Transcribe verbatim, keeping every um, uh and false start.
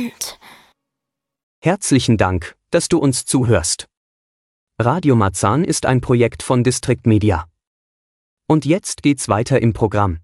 spannend. Herzlichen Dank, dass du uns zuhörst. Radio Marzahn ist ein Projekt von District Media. Und jetzt geht's weiter im Programm.